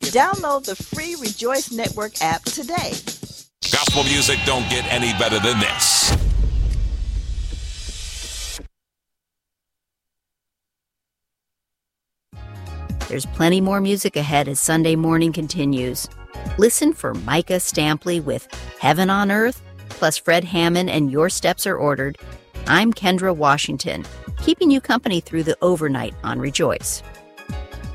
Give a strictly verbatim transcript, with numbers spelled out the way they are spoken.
Download the free Rejoice Network app today. Gospel music don't get any better than this. There's plenty more music ahead as Sunday morning continues. Listen for Micah Stampley with Heaven on Earth, plus Fred Hammond and Your Steps Are Ordered. I'm Kendra Washington, keeping you company through the overnight on Rejoice.